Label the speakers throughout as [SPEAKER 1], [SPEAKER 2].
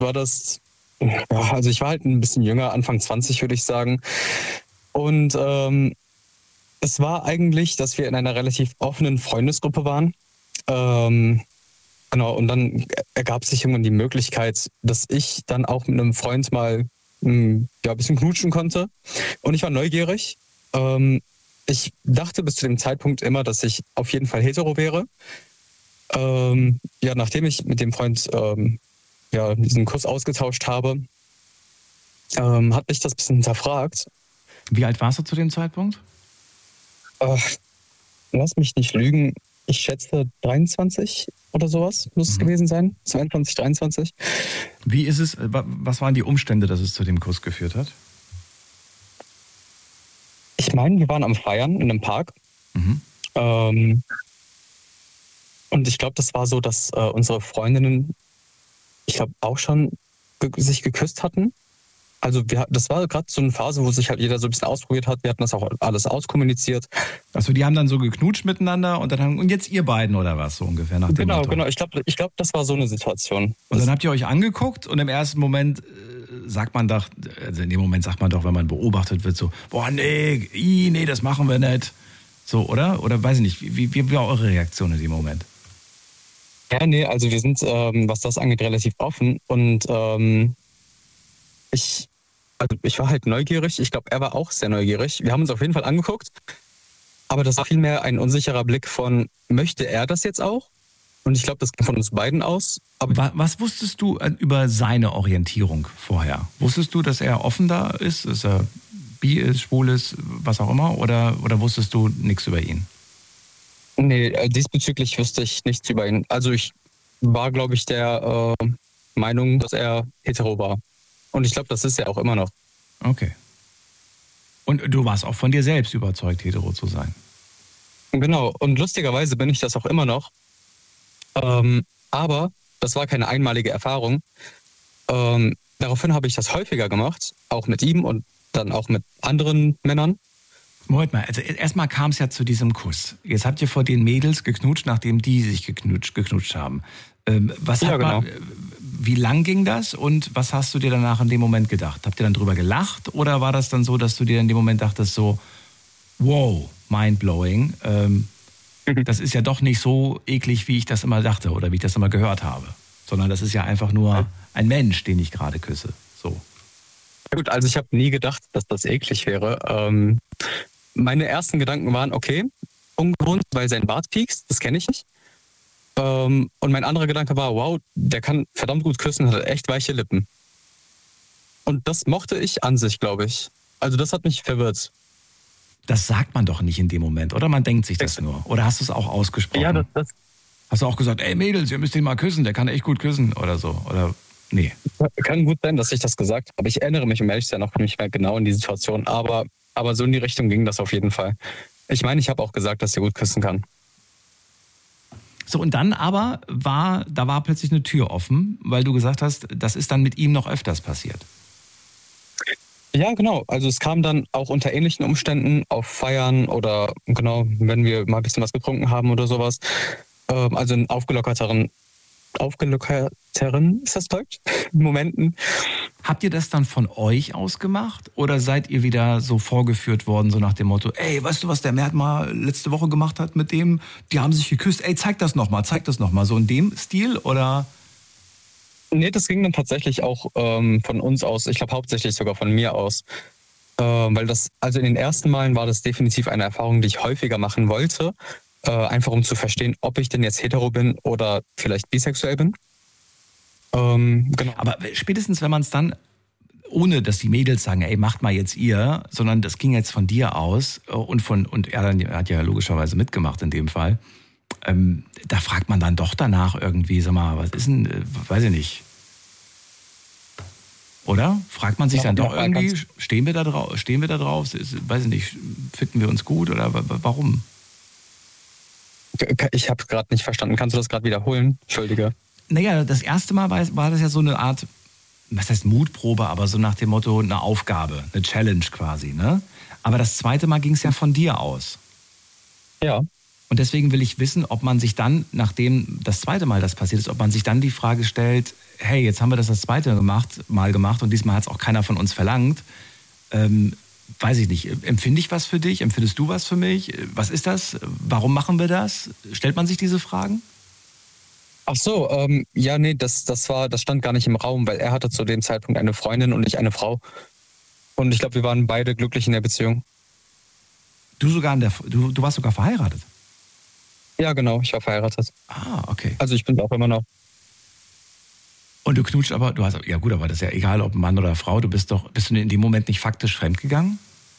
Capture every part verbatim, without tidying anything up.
[SPEAKER 1] war das, ja, also ich war halt ein bisschen jünger, Anfang zwanzig würde ich sagen. Und ähm, es war eigentlich, dass wir in einer relativ offenen Freundesgruppe waren. Ähm, genau, und dann ergab sich irgendwann die Möglichkeit, dass ich dann auch mit einem Freund mal mh, ja, ein bisschen knutschen konnte. Und ich war neugierig. Ähm, ich dachte bis zu dem Zeitpunkt immer, dass ich auf jeden Fall hetero wäre. Ähm, ja, nachdem ich mit dem Freund ähm, ja, diesen Kuss ausgetauscht habe, ähm, hat mich das ein bisschen hinterfragt.
[SPEAKER 2] Wie alt warst du zu dem Zeitpunkt?
[SPEAKER 1] Äh, lass mich nicht lügen. Ich schätze dreiundzwanzig oder sowas muss es
[SPEAKER 2] Mhm.
[SPEAKER 1] gewesen sein. zweiundzwanzig, dreiundzwanzig.
[SPEAKER 2] Wie ist es, was waren die Umstände, dass es zu dem Kuss geführt hat?
[SPEAKER 1] Ich meine, wir waren am Feiern in einem Park.
[SPEAKER 2] Mhm.
[SPEAKER 1] Ähm, und ich glaube, das war so, dass äh, unsere Freundinnen, ich glaube, auch schon ge- sich geküsst hatten. Also wir, das war gerade so eine Phase, wo sich halt jeder so ein bisschen ausprobiert hat. Wir hatten das auch alles auskommuniziert.
[SPEAKER 2] Achso, die haben dann so geknutscht miteinander und dann haben, und jetzt ihr beiden oder was, so ungefähr nach dem
[SPEAKER 1] Genau,
[SPEAKER 2] Motto.
[SPEAKER 1] genau. Ich glaube, ich glaub, das war so eine Situation.
[SPEAKER 2] Und dann habt ihr euch angeguckt und im ersten Moment äh, sagt man doch, also in dem Moment sagt man doch, wenn man beobachtet wird, so, boah, nee, ii, nee, das machen wir nicht. So, oder? Oder weiß ich nicht, wie, wie war eure Reaktion in dem Moment?
[SPEAKER 1] Ja, nee, also wir sind, ähm, was das angeht, relativ offen. Und ähm, ich, also ich war halt neugierig. Ich glaube, er war auch sehr neugierig. Wir haben uns auf jeden Fall angeguckt. Aber das war vielmehr ein unsicherer Blick von, möchte er das jetzt auch? Und ich glaube, das ging von uns beiden aus. Aber
[SPEAKER 2] Was, was wusstest du über seine Orientierung vorher? Wusstest du, dass er offen da ist, dass er bi ist, schwul ist, was auch immer? Oder, oder wusstest du nichts über ihn?
[SPEAKER 1] nee, äh, diesbezüglich wüsste ich nichts über ihn. Also ich war, glaube ich, der äh, Meinung, dass er hetero war. Und ich glaube, das ist er auch immer noch.
[SPEAKER 2] Okay. Und du warst auch von dir selbst überzeugt, hetero zu sein.
[SPEAKER 1] Genau. Und lustigerweise bin ich das auch immer noch. Ähm, aber das war keine einmalige Erfahrung. Ähm, daraufhin habe ich das häufiger gemacht, auch mit ihm und dann auch mit anderen Männern.
[SPEAKER 2] Moment mal, also erstmal kam es ja zu diesem Kuss. Jetzt habt ihr vor den Mädels geknutscht, nachdem die sich geknutscht, geknutscht haben. Ähm, was
[SPEAKER 1] Ja,
[SPEAKER 2] hat
[SPEAKER 1] genau.
[SPEAKER 2] man, äh, wie lang ging das und was hast du dir danach in dem Moment gedacht? Habt ihr dann drüber gelacht oder war das dann so, dass du dir in dem Moment dachtest so, wow, mindblowing, ähm, das ist ja doch nicht so eklig, wie ich das immer dachte oder wie ich das immer gehört habe, sondern das ist ja einfach nur ein Mensch, den ich gerade küsse. So.
[SPEAKER 1] Ja, gut, also ich habe nie gedacht, dass das eklig wäre. Ähm, meine ersten Gedanken waren, okay, ungewohnt, weil sein Bart piekst, das kenne ich nicht. Ähm, und mein anderer Gedanke war, wow, der kann verdammt gut küssen, hat echt weiche Lippen. Und das mochte ich an sich, glaube ich. Also das hat mich verwirrt.
[SPEAKER 2] Das sagt man doch nicht in dem Moment, oder? Man denkt sich das nur. Oder hast du es auch ausgesprochen?
[SPEAKER 1] Ja, das, das
[SPEAKER 2] Hast du auch gesagt, ey Mädels, ihr müsst ihn mal küssen, der kann echt gut küssen oder so? Oder nee.
[SPEAKER 1] kann gut sein, dass ich das gesagt habe. Ich erinnere mich, um ehrlich zu sein, noch nicht mehr genau in die Situation. Aber, aber so in die Richtung ging das auf jeden Fall. Ich meine, ich habe auch gesagt, dass er gut küssen kann.
[SPEAKER 2] So, und dann aber war, da war plötzlich eine Tür offen, weil du gesagt hast, das ist dann mit ihm noch öfters passiert.
[SPEAKER 1] Ja, genau. Also es kam dann auch unter ähnlichen Umständen auf Feiern oder genau, wenn wir mal ein bisschen was getrunken haben oder sowas. Ähm, also in aufgelockerteren, aufgelockerteren, ist das Deutsch? Momenten.
[SPEAKER 2] Habt ihr das dann von euch aus gemacht oder seid ihr wieder so vorgeführt worden, so nach dem Motto, ey, weißt du, was der Mert mal letzte Woche gemacht hat mit dem? Die haben sich geküsst, ey, zeig das nochmal, zeig das nochmal. So in dem Stil oder?
[SPEAKER 1] Nee, das ging dann tatsächlich auch ähm, von uns aus. Ich glaube hauptsächlich sogar von mir aus. Ähm, weil das, also in den ersten Malen war das definitiv eine Erfahrung, die ich häufiger machen wollte. Äh, einfach um zu verstehen, ob ich denn jetzt hetero bin oder vielleicht bisexuell bin. Ähm, genau.
[SPEAKER 2] Aber spätestens, wenn man es dann, ohne dass die Mädels sagen, ey, macht mal jetzt ihr, sondern das ging jetzt von dir aus und von und er, dann, er hat ja logischerweise mitgemacht in dem Fall. Ähm, da fragt man dann doch danach irgendwie, sag mal, was ist denn, äh, weiß ich nicht. Oder? Fragt man sich
[SPEAKER 1] Ja,
[SPEAKER 2] dann doch
[SPEAKER 1] ja,
[SPEAKER 2] irgendwie,
[SPEAKER 1] ganz-
[SPEAKER 2] stehen wir da drauf, stehen wir da drauf, ist, weiß ich nicht, finden wir uns gut oder wa- wa- warum?
[SPEAKER 1] Ich habe gerade nicht verstanden. Kannst du das gerade wiederholen? Entschuldige.
[SPEAKER 2] Naja, das erste Mal war, war das ja so eine Art, was heißt Mutprobe, aber so nach dem Motto eine Aufgabe, eine Challenge quasi, ne? Aber das zweite Mal ging es ja von dir aus.
[SPEAKER 1] Ja.
[SPEAKER 2] Und deswegen will ich wissen, ob man sich dann, nachdem das zweite Mal das passiert ist, ob man sich dann die Frage stellt, hey, jetzt haben wir das das zweite gemacht, Mal gemacht und diesmal hat es auch keiner von uns verlangt. Ähm, weiß ich nicht, empfinde ich was für dich? Empfindest du was für mich? Was ist das? Warum machen wir das? Stellt man sich diese Fragen?
[SPEAKER 1] Ach so, ähm, ja, nee, das, das war, das stand gar nicht im Raum, weil er hatte zu dem Zeitpunkt eine Freundin und ich eine Frau. Und ich glaube, wir waren beide glücklich in der Beziehung.
[SPEAKER 2] Du sogar in der, du, du warst sogar verheiratet?
[SPEAKER 1] Ja, genau, ich war verheiratet.
[SPEAKER 2] Ah, okay.
[SPEAKER 1] Also ich bin auch immer noch.
[SPEAKER 2] Und du knutscht aber, du hast, ja gut, aber das ist ja egal, ob Mann oder Frau, du bist doch, bist du in dem Moment nicht faktisch fremdgegangen?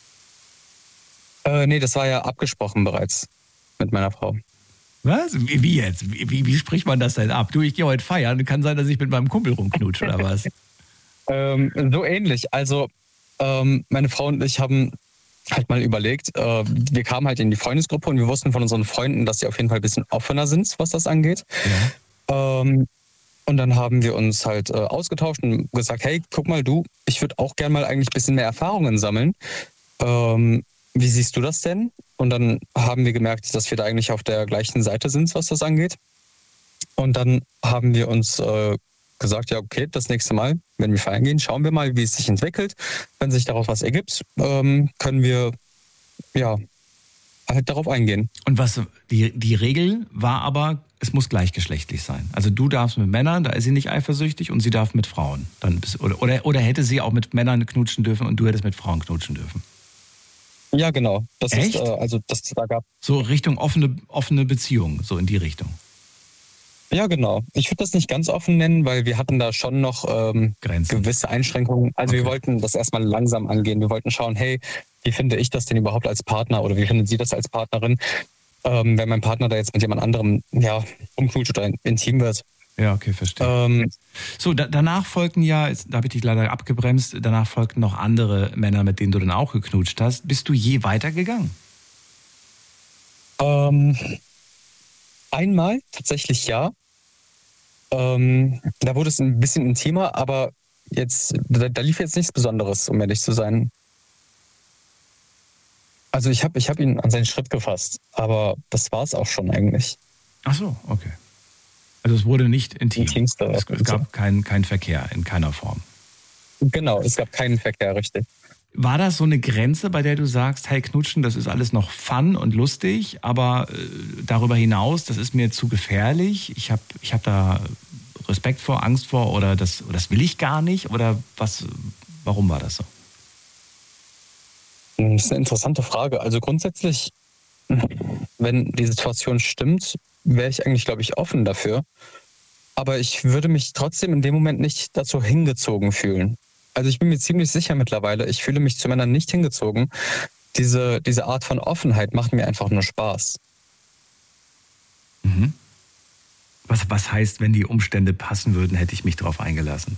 [SPEAKER 1] Äh, nee, das war ja abgesprochen bereits mit meiner Frau.
[SPEAKER 2] Was? Wie, wie jetzt? Wie, wie, wie spricht man das denn ab? Du, ich gehe heute feiern, kann sein, dass ich mit meinem Kumpel rumknutsche oder was?
[SPEAKER 1] ähm, so ähnlich, also ähm, meine Frau und ich haben halt mal überlegt, äh, wir kamen halt in die Freundesgruppe und wir wussten von unseren Freunden, dass sie auf jeden Fall ein bisschen offener sind, was das angeht. Ja. Ähm, und dann haben wir uns halt äh, ausgetauscht und gesagt, hey, guck mal du, ich würde auch gerne mal eigentlich ein bisschen mehr Erfahrungen sammeln. Ähm, wie siehst du das denn? Und dann haben wir gemerkt, dass wir da eigentlich auf der gleichen Seite sind, was das angeht. Und dann haben wir uns äh, gesagt, ja okay, das nächste Mal, wenn wir feiern gehen, schauen wir mal, wie es sich entwickelt. Wenn sich daraus was ergibt, ähm, können wir ja halt darauf eingehen.
[SPEAKER 2] Und was die, die Regel war aber, es muss gleichgeschlechtlich sein. Also du darfst mit Männern, da ist sie nicht eifersüchtig und sie darf mit Frauen. Dann bist, oder, oder, oder hätte sie auch mit Männern knutschen dürfen und du hättest mit Frauen knutschen dürfen?
[SPEAKER 1] Ja, genau. Das
[SPEAKER 2] Echt?
[SPEAKER 1] ist, äh, also das da gab.
[SPEAKER 2] So Richtung offene, offene Beziehung, so in die Richtung.
[SPEAKER 1] Ja, genau. Ich würde das nicht ganz offen nennen, weil wir hatten da schon noch ähm, gewisse Einschränkungen. Also okay. Wir wollten das erstmal langsam angehen. Wir wollten schauen, hey, wie finde ich das denn überhaupt als Partner oder wie findet sie das als Partnerin, ähm, wenn mein Partner da jetzt mit jemand anderem ja, umknutscht oder intim wird.
[SPEAKER 2] Ja, okay, verstehe.
[SPEAKER 1] Ähm,
[SPEAKER 2] so, da, danach folgten ja, jetzt, da habe ich dich leider abgebremst, danach folgten noch andere Männer, mit denen du dann auch geknutscht hast. Bist du je weitergegangen?
[SPEAKER 1] Ähm, einmal tatsächlich ja. Ähm, da wurde es ein bisschen intimer, aber jetzt, da, da lief jetzt nichts Besonderes, um ehrlich zu sein. Also ich habe ich hab ihn an seinen Schritt gefasst, aber das war es auch schon eigentlich.
[SPEAKER 2] Ach so, okay. Also es wurde nicht intim.
[SPEAKER 1] Intimste,
[SPEAKER 2] es, es gab keinen kein Verkehr in keiner Form.
[SPEAKER 1] Genau, es gab keinen Verkehr, richtig.
[SPEAKER 2] War das so eine Grenze, bei der du sagst, hey, knutschen, das ist alles noch fun und lustig, aber äh, darüber hinaus, das ist mir zu gefährlich, ich habe ich hab da Respekt vor, Angst vor oder das, das will ich gar nicht? Oder was? Warum war das so?
[SPEAKER 1] Das ist eine interessante Frage. Also grundsätzlich, wenn die Situation stimmt, wäre ich eigentlich, glaube ich, offen dafür. Aber ich würde mich trotzdem in dem Moment nicht dazu hingezogen fühlen. Also ich bin mir ziemlich sicher mittlerweile, ich fühle mich zu Männern nicht hingezogen. Diese, diese Art von Offenheit macht mir einfach nur Spaß.
[SPEAKER 2] Mhm. Was, was heißt, wenn die Umstände passen würden, hätte ich mich darauf eingelassen?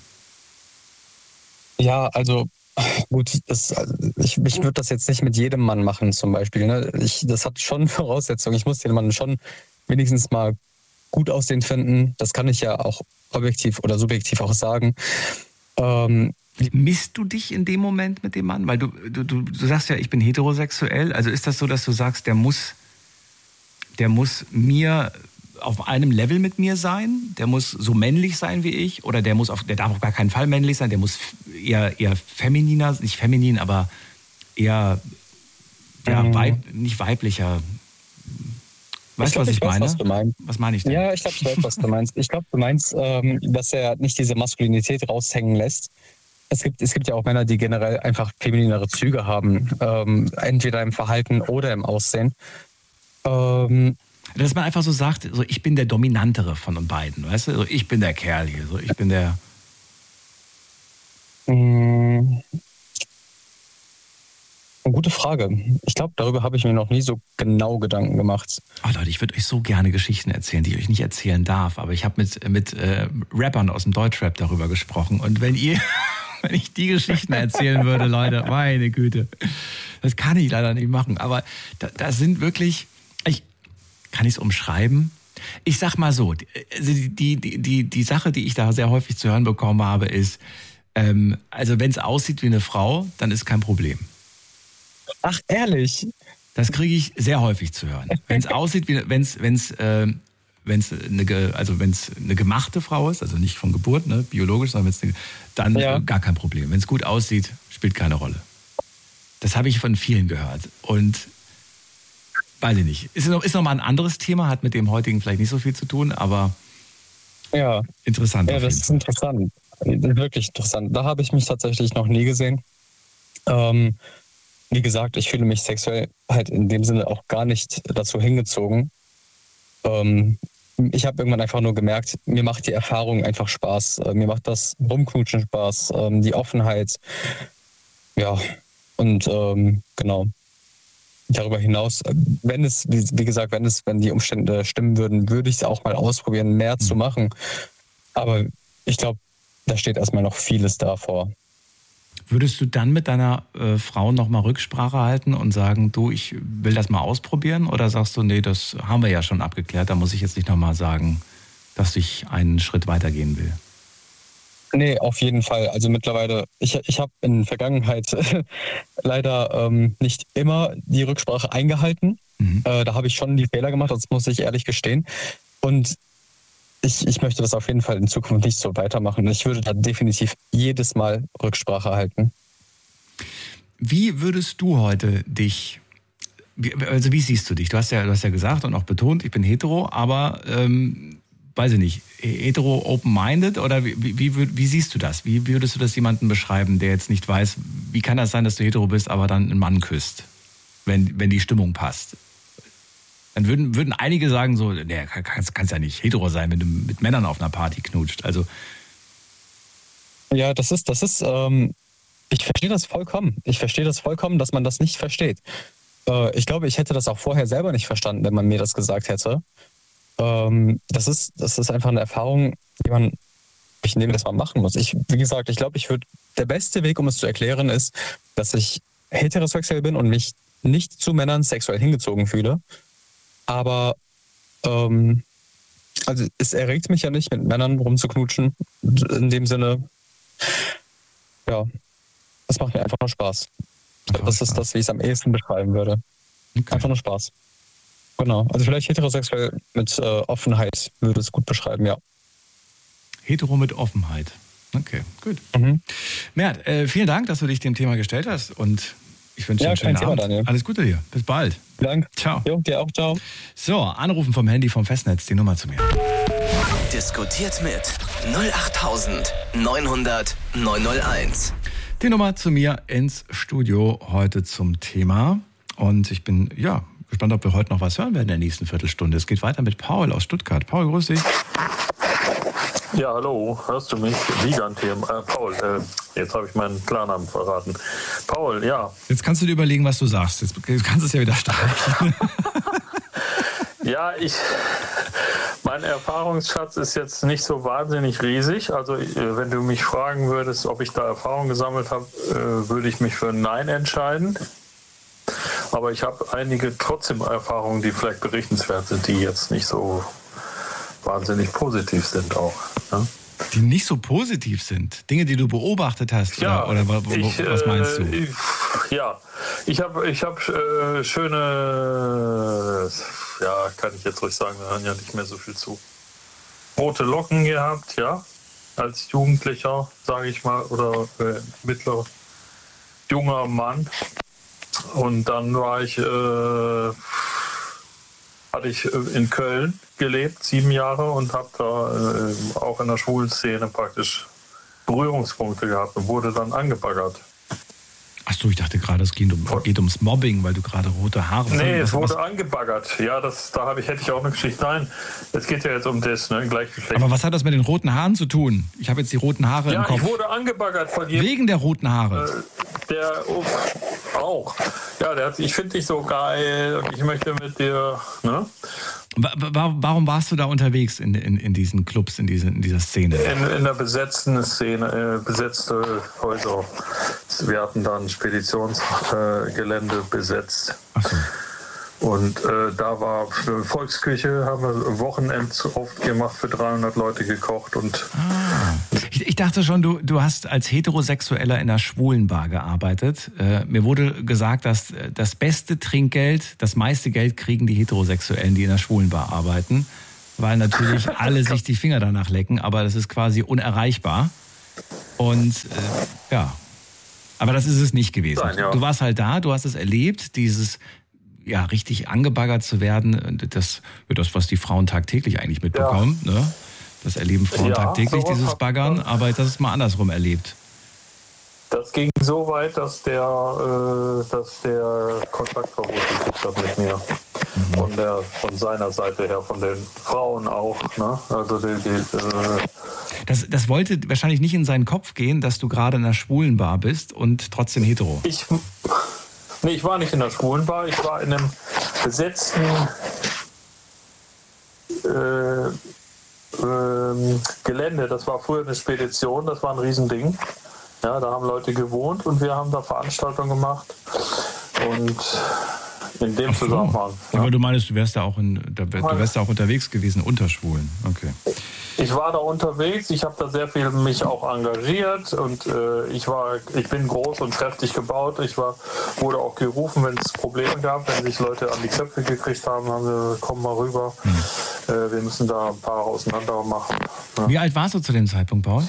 [SPEAKER 1] Ja, also gut, das, ich, ich würde das jetzt nicht mit jedem Mann machen zum Beispiel. Ne? Ich, das hat schon Voraussetzungen. Ich muss den Mann schon wenigstens mal gut aussehen finden. Das kann ich ja auch objektiv oder subjektiv auch sagen. Ähm,
[SPEAKER 2] Misst du dich in dem Moment mit dem Mann? Weil du, du, du, du sagst ja, ich bin heterosexuell. Also ist das so, dass du sagst, der muss, der muss mir auf einem Level mit mir sein? Der muss so männlich sein wie ich? Oder der muss auf, der darf auf gar keinen Fall männlich sein? Der muss eher, eher femininer, nicht feminin, aber eher, ja,
[SPEAKER 1] ähm,
[SPEAKER 2] weib, nicht weiblicher. Weißt du, was ich, ich weiß, meine?
[SPEAKER 1] Was, du meinst.
[SPEAKER 2] Was meine ich denn?
[SPEAKER 1] Ja, ich glaube, ich weiß, was du meinst. Ich glaube, du meinst, ähm, dass er nicht diese Maskulinität raushängen lässt. Es gibt, es gibt ja auch Männer, die generell einfach femininere Züge haben, ähm, entweder im Verhalten oder im Aussehen. Ähm,
[SPEAKER 2] Dass man einfach so sagt, so, ich bin der Dominantere von den beiden, weißt du? So, ich bin der Kerl hier, so, ich bin der...
[SPEAKER 1] Mh, eine gute Frage. Ich glaube, darüber habe ich mir noch nie so genau Gedanken gemacht.
[SPEAKER 2] Oh Leute, ich würde euch so gerne Geschichten erzählen, die ich euch nicht erzählen darf. Aber ich habe mit, mit äh, Rappern aus dem Deutschrap darüber gesprochen. Und wenn ihr, wenn ich die Geschichten erzählen würde, Leute, meine Güte, das kann ich leider nicht machen. Aber da, da sind wirklich, ich, kann ich es umschreiben? Ich sag mal so, die, die, die, die, die Sache, die ich da sehr häufig zu hören bekommen habe, ist, ähm, also wenn es aussieht wie eine Frau, dann ist kein Problem.
[SPEAKER 1] Ach, ehrlich?
[SPEAKER 2] Das kriege ich sehr häufig zu hören. Wenn es aussieht, wie wenn es wenn es äh, wenn es eine also wenn es eine gemachte Frau ist, also nicht von Geburt, ne, biologisch, sondern wenn's eine, dann ja. gar kein Problem. Wenn es gut aussieht, spielt keine Rolle. Das habe ich von vielen gehört und weiß ich nicht. Ist noch ist noch mal ein anderes Thema, hat mit dem heutigen vielleicht nicht so viel zu tun, aber
[SPEAKER 1] ja,
[SPEAKER 2] interessant.
[SPEAKER 1] Ja, das ist interessant. Wirklich interessant. Da habe ich mich tatsächlich noch nie gesehen. Ähm, Wie gesagt, ich fühle mich sexuell halt in dem Sinne auch gar nicht dazu hingezogen. Ähm, ich habe irgendwann einfach nur gemerkt, mir macht die Erfahrung einfach Spaß. Äh, mir macht das Rumknutschen Spaß, ähm, die Offenheit. Ja, und ähm, genau. Darüber hinaus, wenn es, wie, wie gesagt, wenn es, wenn die Umstände stimmen würden, würde ich es auch mal ausprobieren, mehr mhm. zu machen. Aber ich glaube, da steht erstmal noch vieles davor.
[SPEAKER 2] Würdest du dann mit deiner äh, Frau nochmal Rücksprache halten und sagen, du, ich will das mal ausprobieren? Oder sagst du, nee, das haben wir ja schon abgeklärt, da muss ich jetzt nicht nochmal sagen, dass ich einen Schritt weitergehen will?
[SPEAKER 1] Nee, auf jeden Fall. Also mittlerweile, ich, ich habe in der Vergangenheit leider ähm, nicht immer die Rücksprache eingehalten. Mhm. Äh, da habe ich schon die Fehler gemacht, das muss ich ehrlich gestehen. Und Ich, ich möchte das auf jeden Fall in Zukunft nicht so weitermachen. Ich würde da definitiv jedes Mal Rücksprache halten.
[SPEAKER 2] Wie würdest du heute dich, also wie siehst du dich? Du hast ja, du hast ja gesagt und auch betont, ich bin hetero, aber ähm, weiß ich nicht, hetero open-minded oder wie, wie, wie, wie siehst du das? Wie würdest du das jemandem beschreiben, der jetzt nicht weiß, wie kann das sein, dass du hetero bist, aber dann einen Mann küsst, wenn, wenn die Stimmung passt? Dann würden, würden einige sagen so, nee, kannst, kannst ja nicht hetero sein, wenn du mit Männern auf einer Party knutscht. Also
[SPEAKER 1] ja, das ist, das ist, ähm, ich verstehe das vollkommen. Ich verstehe das vollkommen, dass man das nicht versteht. Äh, ich glaube, ich hätte das auch vorher selber nicht verstanden, wenn man mir das gesagt hätte. Ähm, das ist, das ist einfach eine Erfahrung, die man, ich nehme das mal machen muss. Ich, wie gesagt, ich glaube, ich würde, der beste Weg, um es zu erklären, ist, dass ich heterosexuell bin und mich nicht zu Männern sexuell hingezogen fühle. Aber ähm, also es erregt mich ja nicht, mit Männern rumzuknutschen. In dem Sinne, ja, das macht mir einfach nur Spaß. Einfach das Spaß. Ist das, wie ich es am ehesten beschreiben würde. Okay. Einfach nur Spaß. Genau. Also vielleicht heterosexuell mit äh, Offenheit würde es gut beschreiben, ja.
[SPEAKER 2] Hetero mit Offenheit. Okay, gut. Mhm. Mert, äh, vielen Dank, dass du dich dem Thema gestellt hast und ich wünsche dir
[SPEAKER 1] ja,
[SPEAKER 2] einen schönen
[SPEAKER 1] Thema,
[SPEAKER 2] Abend.
[SPEAKER 1] Daniel.
[SPEAKER 2] Alles Gute dir. Bis bald.
[SPEAKER 1] Danke.
[SPEAKER 2] Ciao.
[SPEAKER 1] Jo, dir auch. Ciao.
[SPEAKER 2] So, anrufen vom Handy vom Festnetz, die Nummer zu mir.
[SPEAKER 3] Diskutiert mit null acht neun null null neun null eins.
[SPEAKER 2] Die Nummer zu mir ins Studio heute zum Thema. Und ich bin, ja, gespannt, ob wir heute noch was hören werden in der nächsten Viertelstunde. Es geht weiter mit Paul aus Stuttgart. Paul, grüß dich.
[SPEAKER 4] Ja, hallo, hörst du mich? Wiegand hier. Äh, Paul, äh, jetzt habe ich meinen Klarnamen verraten. Paul, ja.
[SPEAKER 2] Jetzt kannst du dir überlegen, was du sagst. Jetzt kannst du es ja wieder streichen.
[SPEAKER 4] Ja, ich, mein Erfahrungsschatz ist jetzt nicht so wahnsinnig riesig. Also wenn du mich fragen würdest, ob ich da Erfahrung gesammelt habe, äh, würde ich mich für Nein entscheiden. Aber ich habe einige trotzdem Erfahrungen, die vielleicht berichtenswert sind, die jetzt nicht so wahnsinnig positiv sind auch. Ne?
[SPEAKER 2] Die nicht so positiv sind? Dinge, die du beobachtet hast?
[SPEAKER 4] Ja,
[SPEAKER 2] oder, oder
[SPEAKER 4] ich,
[SPEAKER 2] was meinst du?
[SPEAKER 4] Ich, ja, ich habe ich hab, äh, schöne, ja, kann ich jetzt ruhig sagen, wir hören ja nicht mehr so viel zu. Rote Locken gehabt, ja, als Jugendlicher, sage ich mal, oder äh, mittler junger Mann. Und dann war ich... Äh, hatte ich in Köln gelebt, sieben Jahre, und habe da äh, auch in der Schwulenszene praktisch Berührungspunkte gehabt und wurde dann angebaggert.
[SPEAKER 2] Achso, ich dachte gerade, es geht, um, geht ums Mobbing, weil du gerade rote Haare hast.
[SPEAKER 4] Nee,
[SPEAKER 2] was,
[SPEAKER 4] es wurde
[SPEAKER 2] was?
[SPEAKER 4] angebaggert. Ja, das, da hab ich, hätte ich auch eine Geschichte. Nein, es geht ja jetzt um das, ne, Gleichgeschlecht.
[SPEAKER 2] Aber was hat das mit den roten Haaren zu tun? Ich habe jetzt die roten Haare
[SPEAKER 4] ja,
[SPEAKER 2] im Kopf.
[SPEAKER 4] Ja, ich wurde angebaggert von jedem.
[SPEAKER 2] Wegen der roten Haare?
[SPEAKER 4] Äh, der oh, auch. Ja, der hat, ich finde dich so geil und ich möchte mit dir, ne?
[SPEAKER 2] Warum warst du da unterwegs in, in, in diesen Clubs, in, diese, in dieser Szene?
[SPEAKER 4] In, in der besetzten Szene, äh, besetzte Häuser. Wir hatten dann Speditionsgelände äh, besetzt.
[SPEAKER 2] Ach so.
[SPEAKER 4] Und äh, da war Volksküche, haben wir Wochenend oft gemacht, für dreihundert Leute gekocht. Und
[SPEAKER 2] ah. Ich, ich dachte schon, du, du hast als Heterosexueller in einer Schwulenbar gearbeitet. Äh, mir wurde gesagt, dass das beste Trinkgeld, das meiste Geld kriegen die Heterosexuellen, die in einer Schwulenbar arbeiten, weil natürlich alle sich die Finger danach lecken, aber das ist quasi unerreichbar. Und äh, ja, aber das ist es nicht gewesen.
[SPEAKER 4] Nein, ja.
[SPEAKER 2] Du warst halt da, du hast es erlebt, dieses ja richtig angebaggert zu werden, das, das was die Frauen tagtäglich eigentlich mitbekommen, ja. ne? Das erleben Frauen
[SPEAKER 4] ja,
[SPEAKER 2] tagtäglich, dieses Baggern, aber das ist mal andersrum erlebt.
[SPEAKER 4] Das ging so weit, dass der, äh, dass der Kontaktverbot gekriegt hat mit mir. Mhm. Von, der, von seiner Seite her, von den Frauen auch. Ne? Also die, die, äh
[SPEAKER 2] das, das wollte wahrscheinlich nicht in seinen Kopf gehen, dass du gerade in einer Schwulenbar bist und trotzdem hetero.
[SPEAKER 4] Ich, nee, ich war nicht in der Schwulenbar, ich war in einem besetzten äh, äh, Gelände. Das war früher eine Spedition, das war ein Riesending. Ja, da haben Leute gewohnt und wir haben da Veranstaltungen gemacht. Und in dem
[SPEAKER 2] so.
[SPEAKER 4] Zusammenhang.
[SPEAKER 2] Ja. Aber du meinst, du wärst da auch in, du wärst da auch unterwegs gewesen unter Schwulen. Okay.
[SPEAKER 4] Ich war da unterwegs, ich habe da sehr viel mich auch engagiert und äh, ich war, ich bin groß und kräftig gebaut. Ich war, wurde auch gerufen, wenn es Probleme gab, wenn sich Leute an die Köpfe gekriegt haben, haben wir, komm mal rüber. Hm. Äh, wir müssen da ein paar auseinander machen. Ja.
[SPEAKER 2] Wie alt warst du zu dem Zeitpunkt, Paul?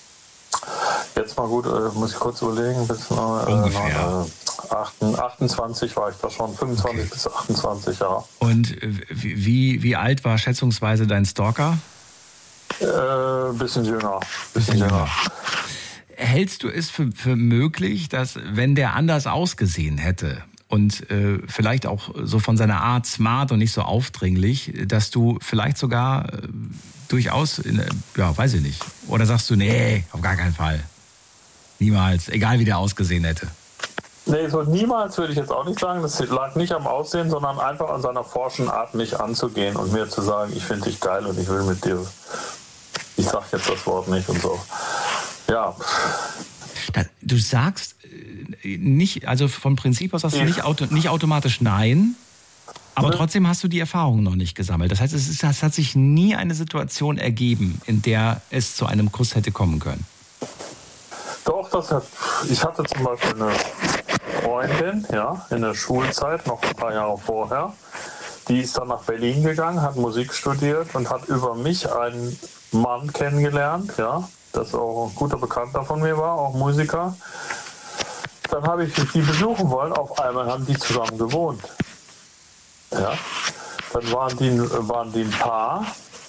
[SPEAKER 4] Jetzt mal gut, äh, muss ich kurz überlegen, bis äh,
[SPEAKER 2] ungefähr.
[SPEAKER 4] Äh, achtundzwanzig war ich da schon, fünfundzwanzig okay. bis achtundzwanzig, ja.
[SPEAKER 2] Und wie, wie alt war schätzungsweise dein Stalker?
[SPEAKER 4] Äh, bisschen jünger.
[SPEAKER 2] Bisschen jünger. Hältst du es für, für möglich, dass wenn der anders ausgesehen hätte und äh, vielleicht auch so von seiner Art smart und nicht so aufdringlich, dass du vielleicht sogar äh, durchaus, in, ja, weiß ich nicht, oder sagst du, nee, auf gar keinen Fall. Niemals, egal wie der ausgesehen hätte.
[SPEAKER 4] Nee, so niemals würde ich jetzt auch nicht sagen. Das lag nicht am Aussehen, sondern einfach an seiner forschen Art, mich anzugehen und mir zu sagen, ich finde dich geil und ich will mit dir. Ich sag jetzt das Wort nicht und so. Ja.
[SPEAKER 2] Du sagst nicht, also vom Prinzip aus sagst du nicht, auto, nicht automatisch nein, aber trotzdem hast du die Erfahrung noch nicht gesammelt. Das heißt, es, ist, es hat sich nie eine Situation ergeben, in der es zu einem Kuss hätte kommen können.
[SPEAKER 4] Doch, das hat, ich hatte zum Beispiel eine Freundin, ja, in der Schulzeit, noch ein paar Jahre vorher, die ist dann nach Berlin gegangen, hat Musik studiert und hat über mich einen Mann kennengelernt, ja, das auch ein guter Bekannter von mir war, auch Musiker. Dann habe ich die besuchen wollen, auf einmal haben die zusammen gewohnt. Ja, dann waren die, waren die ein Paar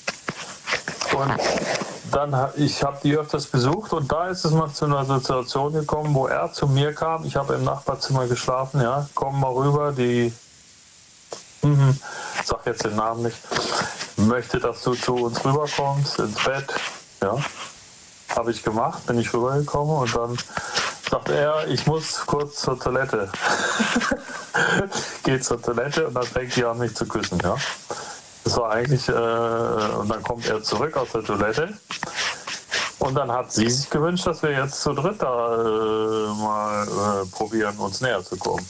[SPEAKER 4] und dann ich habe die öfters besucht und da ist es mal zu einer Situation gekommen, wo er zu mir kam. Ich habe im Nachbarzimmer geschlafen, ja, komm mal rüber, die, mhm, sag jetzt den Namen nicht, möchte, dass du zu uns rüberkommst ins Bett, ja, habe ich gemacht, bin ich rübergekommen und dann sagt er, ich muss kurz zur Toilette. Geht zur Toilette und dann fängt die an, mich zu küssen, ja. Das war eigentlich, äh, und dann kommt er zurück aus der Toilette und dann hat sie sich gewünscht, dass wir jetzt zu dritt da äh, mal äh, probieren, uns näher zu kommen.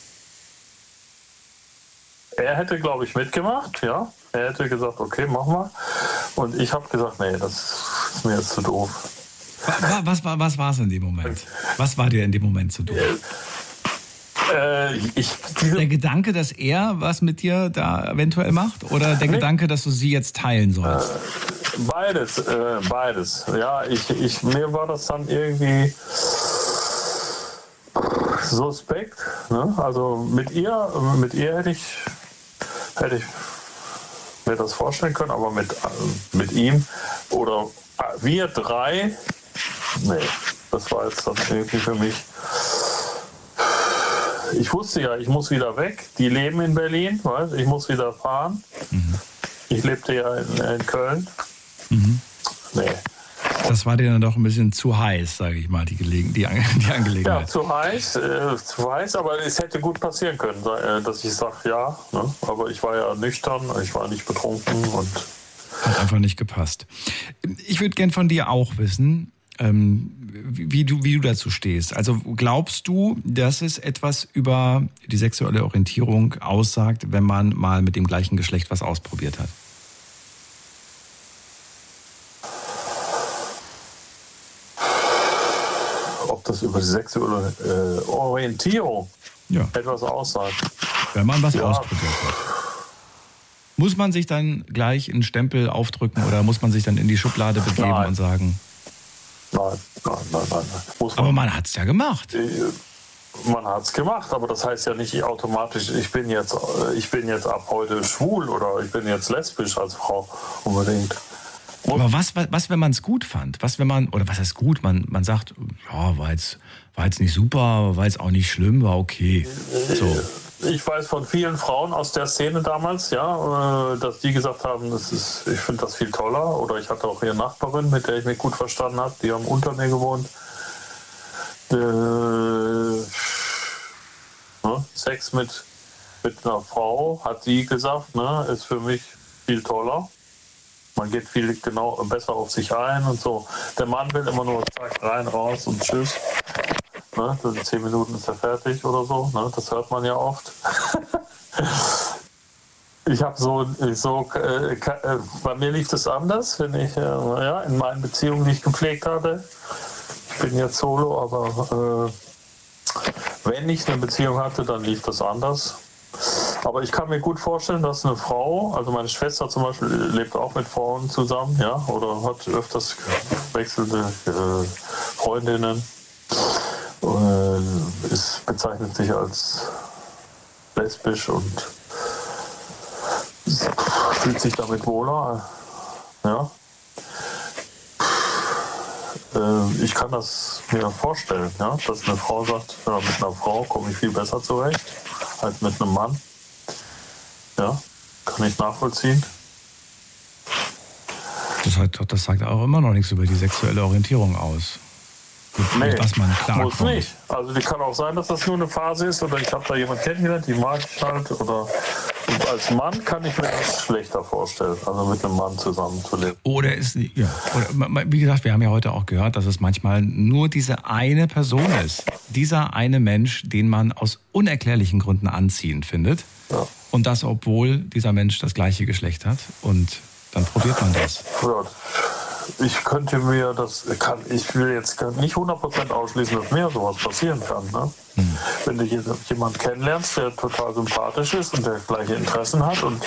[SPEAKER 4] Er hätte, glaube ich, mitgemacht, ja. Er hätte gesagt, okay, mach mal. Und ich habe gesagt, nee, das ist mir jetzt zu doof.
[SPEAKER 2] Was, was, was war es in dem Moment? Was war dir in dem Moment zu doof?
[SPEAKER 4] Äh, ich,
[SPEAKER 2] der Gedanke, dass er was mit dir da eventuell macht? Oder der nee. Gedanke, dass du sie jetzt teilen sollst?
[SPEAKER 4] Äh, beides, äh, beides. Ja, ich, ich, mir war das dann irgendwie suspekt. Ne? Also mit ihr, mit ihr hätte ich, hätte ich mir das vorstellen können, aber mit, mit ihm oder wir drei, nee, das war jetzt dann irgendwie für mich. Ich wusste ja, ich muss wieder weg. Die leben in Berlin, weißt? Ich muss wieder fahren. Mhm. Ich lebte ja in, in Köln.
[SPEAKER 2] Mhm.
[SPEAKER 4] Nee.
[SPEAKER 2] Das war dir dann doch ein bisschen zu heiß, sage ich mal, die, Gelegen- die, die Angelegenheit.
[SPEAKER 4] Ja, zu heiß, äh, zu heiß, aber es hätte gut passieren können, dass ich sage ja. Ne? Aber ich war ja nüchtern, ich war nicht betrunken und
[SPEAKER 2] hat einfach nicht gepasst. Ich würde gern von dir auch wissen, ähm, wie, du, wie du dazu stehst. Also glaubst du, dass es etwas über die sexuelle Orientierung aussagt, wenn man mal mit dem gleichen Geschlecht was ausprobiert hat?
[SPEAKER 4] das über die sexuelle äh, Orientierung
[SPEAKER 2] Ja.
[SPEAKER 4] etwas aussagt.
[SPEAKER 2] Wenn man was
[SPEAKER 4] Ja.
[SPEAKER 2] ausprobiert hat. Muss man sich dann gleich einen Stempel aufdrücken oder muss man sich dann in die Schublade begeben
[SPEAKER 4] Nein.
[SPEAKER 2] und sagen,
[SPEAKER 4] Nein, nein, nein, nein. nein. Muss
[SPEAKER 2] aber
[SPEAKER 4] man,
[SPEAKER 2] man hat es ja gemacht.
[SPEAKER 4] man hat es gemacht, aber das heißt ja nicht automatisch, ich bin jetzt, äh, ich bin jetzt ab heute schwul oder ich bin jetzt lesbisch als Frau unbedingt.
[SPEAKER 2] Aber was, was, was wenn man es gut fand? Was, wenn man, oder was heißt gut? Man, man sagt, ja, war jetzt, war jetzt nicht super, war jetzt auch nicht schlimm, war okay. So.
[SPEAKER 4] Ich weiß von vielen Frauen aus der Szene damals, ja, äh, dass die gesagt haben, das ist, ich finde das viel toller. Oder ich hatte auch ihre Nachbarin, mit der ich mich gut verstanden habe, die haben unter mir gewohnt. Äh, ne, Sex mit, mit einer Frau, hat sie gesagt, ne, ist für mich viel toller. Man geht viel genau besser auf sich ein und so. Der Mann will immer nur zack, rein, raus und tschüss. Ne, in zehn Minuten ist er fertig oder so. Ne, das hört man ja oft. Ich habe so, so äh, äh, bei mir lief das anders, wenn ich äh, ja, in meinen Beziehungen nicht gepflegt hatte. Ich bin jetzt solo, aber äh, wenn ich eine Beziehung hatte, dann lief das anders. Aber ich kann mir gut vorstellen, dass eine Frau, also meine Schwester zum Beispiel lebt auch mit Frauen zusammen, ja, oder hat öfters wechselnde äh, Freundinnen, äh, ist, bezeichnet sich als lesbisch und fühlt sich damit wohler, ja. Äh, ich kann das mir vorstellen, ja, dass eine Frau sagt, ja, mit einer Frau komme ich viel besser zurecht als mit einem Mann. Ja, kann ich nachvollziehen.
[SPEAKER 2] Das, hat, das sagt auch immer noch nichts über die sexuelle Orientierung aus.
[SPEAKER 4] Nee,
[SPEAKER 2] dass man klarkommt.
[SPEAKER 4] muss nicht. Also die kann auch sein, dass das nur eine Phase ist oder ich habe da jemanden kennengelernt, die mag ich halt. Oder und als Mann kann ich mir das schlechter vorstellen, also mit einem Mann zusammenzuleben.
[SPEAKER 2] Oder ist, ja, oder, wie gesagt, wir haben ja heute auch gehört, dass es manchmal nur diese eine Person ist. Dieser eine Mensch, den man aus unerklärlichen Gründen anziehend findet.
[SPEAKER 4] Ja.
[SPEAKER 2] Und das, obwohl dieser Mensch das gleiche Geschlecht hat. Und dann probiert man das.
[SPEAKER 4] Ja. Ich könnte mir das, kann, ich will jetzt nicht hundert Prozent ausschließen, dass mir sowas passieren kann. Ne? Hm. Wenn du jemanden kennenlernst, der total sympathisch ist und der gleiche Interessen hat. Und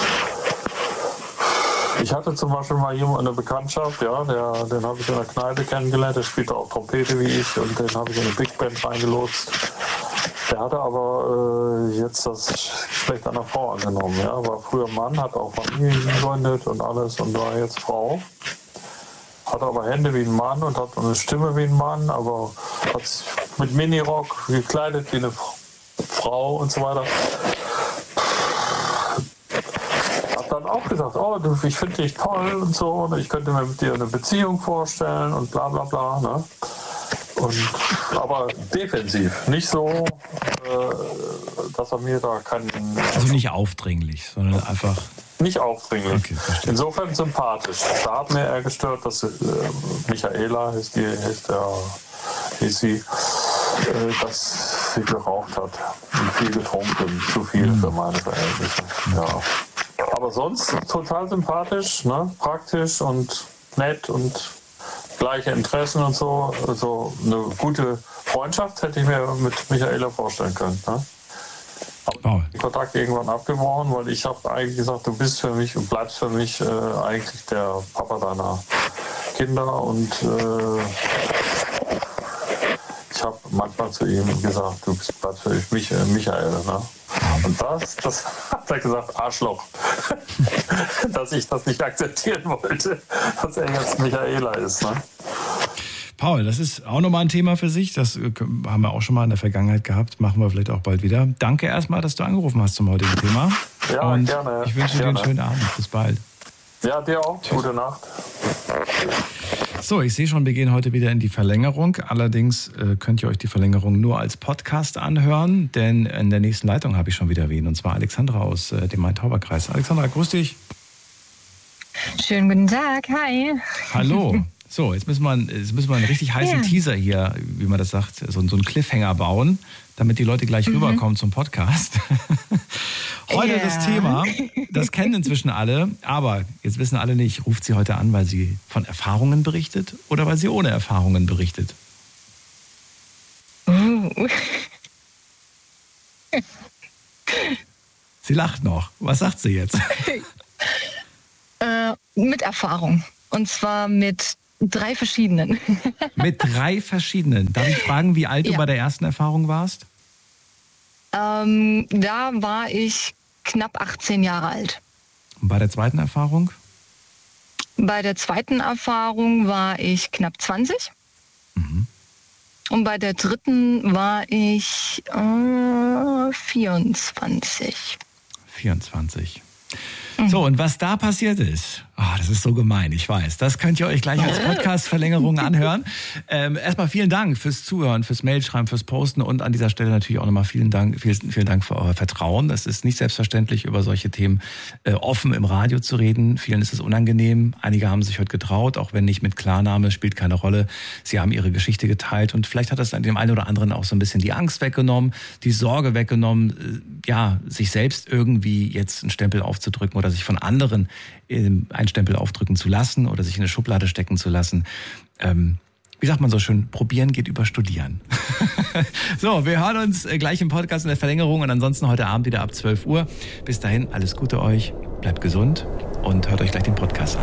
[SPEAKER 4] ich hatte zum Beispiel mal jemand, eine Bekanntschaft, ja, der, den habe ich in der Kneipe kennengelernt, der spielte auch Trompete wie ich und den habe ich in eine Big Band reingelotst. Der hatte aber äh, jetzt das Geschlecht einer Frau angenommen. Ja? War früher Mann, hat auch Familie gegründet und alles und war jetzt Frau. Hat aber Hände wie ein Mann und hat eine Stimme wie ein Mann, aber hat sich mit Minirock gekleidet wie eine Frau und so weiter. Hat dann auch gesagt, oh, du, ich finde dich toll und so, und ich könnte mir mit dir eine Beziehung vorstellen und bla bla bla. Ne? Und, aber defensiv, nicht so, äh, dass er mir da keinen...
[SPEAKER 2] Also nicht aufdringlich, sondern einfach...
[SPEAKER 4] Nicht aufdringlich.
[SPEAKER 2] Okay,
[SPEAKER 4] insofern sympathisch. Da hat mir eher gestört, dass äh, Michaela, ist, die, ist, der, ist sie, äh, dass sie geraucht hat und viel getrunken, zu viel für meine Verhältnisse. Ja. Aber sonst total sympathisch, ne? Praktisch und nett und gleiche Interessen und so. Also eine gute Freundschaft hätte ich mir mit Michaela vorstellen können. Ne?
[SPEAKER 2] Oh.
[SPEAKER 4] Den Kontakt irgendwann abgebrochen, weil ich habe eigentlich gesagt, du bist für mich und bleibst für mich äh, eigentlich der Papa deiner Kinder und äh, ich habe manchmal zu ihm gesagt, du bist, bleibst für mich äh, Michael. Ne? Und das, das hat er gesagt, Arschloch, dass ich das nicht akzeptieren wollte, dass er jetzt Michaela ist. Ne?
[SPEAKER 2] Paul, das ist auch nochmal ein Thema für sich. Das haben wir auch schon mal in der Vergangenheit gehabt. Machen wir vielleicht auch bald wieder. Danke erstmal, dass du angerufen hast zum heutigen Thema.
[SPEAKER 4] Ja,
[SPEAKER 2] und
[SPEAKER 4] gerne.
[SPEAKER 2] Ich wünsche
[SPEAKER 4] gerne.
[SPEAKER 2] dir einen schönen Abend. Bis bald.
[SPEAKER 4] Ja, dir auch. Tschüss. Gute Nacht.
[SPEAKER 2] So, ich sehe schon, wir gehen heute wieder in die Verlängerung. Allerdings äh, könnt ihr euch die Verlängerung nur als Podcast anhören, denn in der nächsten Leitung habe ich schon wieder wen. Und zwar Alexandra aus äh, dem Main-Tauber-Kreis. Alexandra, grüß dich.
[SPEAKER 5] Schönen guten Tag. Hi.
[SPEAKER 2] Hallo. So, jetzt müssen wir, jetzt müssen wir einen richtig heißen ja. Teaser hier, wie man das sagt, so, so einen Cliffhanger bauen, damit die Leute gleich mhm. rüberkommen zum Podcast. Heute ja. das Thema, das kennen inzwischen alle, aber jetzt wissen alle nicht, ruft sie heute an, weil sie von Erfahrungen berichtet oder weil sie ohne Erfahrungen berichtet? Sie lacht noch. Was sagt sie jetzt?
[SPEAKER 5] äh, mit Erfahrung. Und zwar mit drei verschiedenen.
[SPEAKER 2] Mit drei verschiedenen. Darf ich fragen, wie alt ja. du bei der ersten Erfahrung warst?
[SPEAKER 5] Ähm, da war ich knapp achtzehn Jahre alt.
[SPEAKER 2] Und bei der zweiten Erfahrung?
[SPEAKER 5] Bei der zweiten Erfahrung war ich knapp zwanzig. Mhm. Und bei der dritten war ich äh, vierundzwanzig.
[SPEAKER 2] vierundzwanzig. So, und was da passiert ist, oh, das ist so gemein, ich weiß. Das könnt ihr euch gleich als Podcast-Verlängerung anhören. Ähm, erstmal vielen Dank fürs Zuhören, fürs Mailschreiben, fürs Posten und an dieser Stelle natürlich auch nochmal vielen Dank, vielen, vielen Dank für euer Vertrauen. Es ist nicht selbstverständlich, über solche Themen äh, offen im Radio zu reden. Vielen ist es unangenehm. Einige haben sich heute getraut, auch wenn nicht mit Klarname, spielt keine Rolle. Sie haben ihre Geschichte geteilt und vielleicht hat das dem einen oder anderen auch so ein bisschen die Angst weggenommen, die Sorge weggenommen, äh, ja, sich selbst irgendwie jetzt einen Stempel aufzudrücken oder sich von anderen einen Stempel aufdrücken zu lassen oder sich in eine Schublade stecken zu lassen. Ähm, wie sagt man so schön, probieren geht über studieren. So, wir hören uns gleich im Podcast in der Verlängerung und ansonsten heute Abend wieder ab zwölf Uhr. Bis dahin, alles Gute euch, bleibt gesund und hört euch gleich den Podcast an.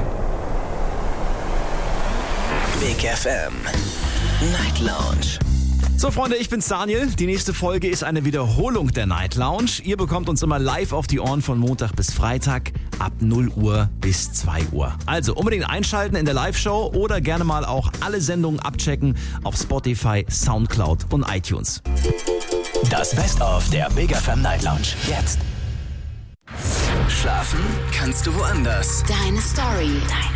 [SPEAKER 3] Big F M Night Lounge.
[SPEAKER 6] So Freunde, ich bin's Daniel. Die nächste Folge ist eine Wiederholung der Night Lounge. Ihr bekommt uns immer live auf die Ohren von Montag bis Freitag ab null Uhr bis zwei Uhr. Also unbedingt einschalten in der Live-Show oder gerne mal auch alle Sendungen abchecken auf Spotify, Soundcloud und iTunes.
[SPEAKER 3] Das Best-of der Big F M Night Lounge jetzt. Schlafen kannst du woanders.
[SPEAKER 7] Deine Story. Deine